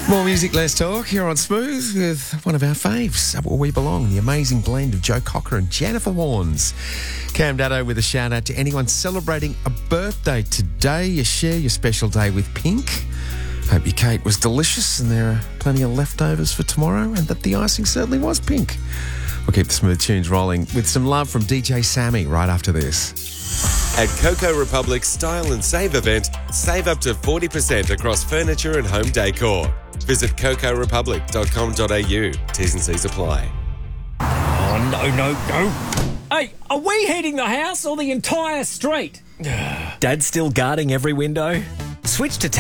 More music, less talk here on Smooth with one of our faves, Where We Belong, the amazing blend of Joe Cocker and Jennifer Warnes. Cam Daddo with a shout out to anyone celebrating a birthday today. You share your special day with Pink. Hope your cake was delicious and there are plenty of leftovers for tomorrow and that the icing certainly was pink. We'll keep the smooth tunes rolling with some love from DJ Sammy right after this. At Coco Republic's Style and Save event, save up to 40% across furniture and home decor. Visit cocorepublic.com.au. T's and C's apply. Oh, no. Hey, are we heating the house or the entire street? Dad's still guarding every window? Switch to